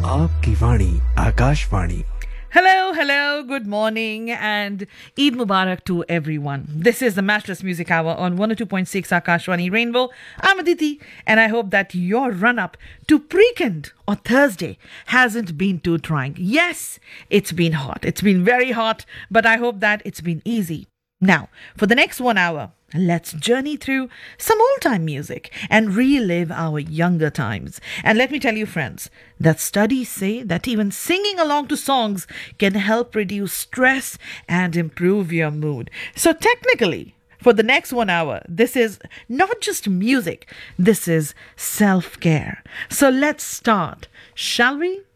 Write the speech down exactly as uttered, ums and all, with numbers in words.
आपकी वाणी Akashvani. Hello, hello, good morning, and Eid Mubarak to everyone. This is the Matchless Music Hour on one oh two point six Akashwani Rainbow. I'm Aditi, and I hope that your run-up to Preekend or Thursday hasn't been too trying. Yes, it's been hot. It's been very hot, but I hope that it's been easy. Now, for the next one hour, let's journey through some old-time music and relive our younger times. And let me tell you, friends, that studies say that even singing along to songs can help reduce stress and improve your mood. So technically, for the next one hour, this is not just music, this is self-care. So let's start, shall we?